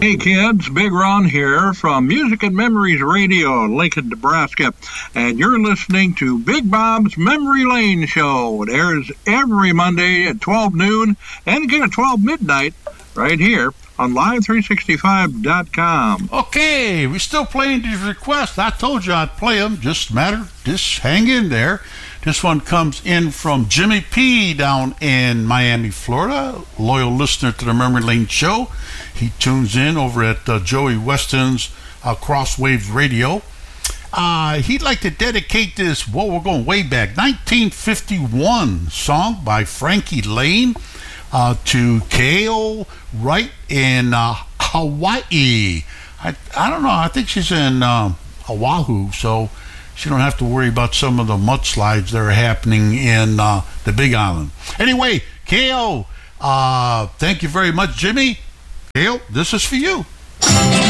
Hey kids, Big Ron here from Music and Memories Radio in Lincoln, Nebraska, and you're listening to Big Bob's Memory Lane Show. It airs every Monday at 12 noon and again at 12 midnight right here on Live365.com. Okay, we're still playing these requests. I told you I'd play them. Just hang in there. This one comes in from Jimmy P. down in Miami, Florida, loyal listener to the Memory Lane Show. He tunes in over at Joey Weston's Crosswaves Radio. He'd like to dedicate this, we're going way back, 1951 song by Frankie Lane to Kale right in Hawaii. I don't know, I think she's in Oahu, so she don't have to worry about some of the mudslides that are happening in the Big Island. Anyway, Kale, thank you very much, Jimmy. Kale, this is for you.